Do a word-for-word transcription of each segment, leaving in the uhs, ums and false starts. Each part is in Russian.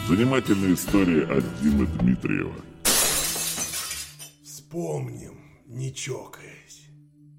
Занимательная история от Димы Дмитриева. Вспомним, не чокаясь.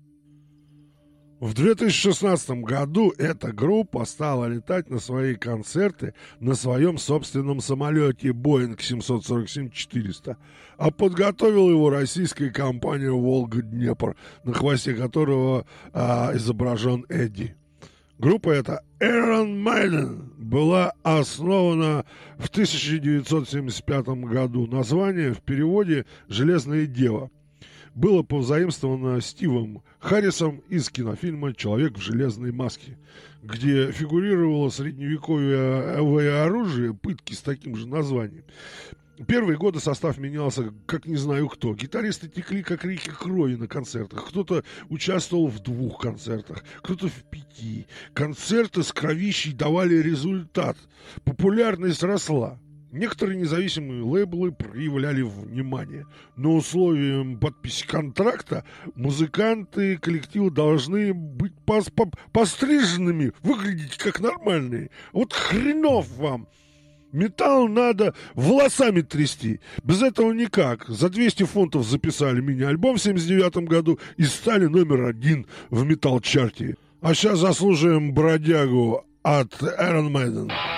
В две тысячи шестнадцатом году эта группа стала летать на свои концерты на своем собственном самолете Boeing семьсот сорок семь четыреста, а подготовила его российская компания «Волга-Днепр», на хвосте которого а, изображен Эдди. Группа эта Iron Maiden была основана в тысяча девятьсот семьдесят пятом году. Название в переводе «Железная дева» было позаимствовано Стивом Харрисом из кинофильма «Человек в железной маске», где фигурировало средневековое оружие, пытки с таким же названием. Первые годы состав менялся, как не знаю кто. Гитаристы текли, как реки крови на концертах. Кто-то участвовал в двух концертах, кто-то в пяти. Концерты с кровищей давали результат. Популярность росла. Некоторые независимые лейблы проявляли внимание. Но условием подписи контракта музыканты и коллективы должны быть пос- по- постриженными, выглядеть как нормальные. Вот хренов вам! Металл надо волосами трясти. Без этого никак. За двести фунтов записали мини-альбом в семьдесят девятом году и стали номер один в металл-чарте. А сейчас заслушаем бродягу от Iron Maiden.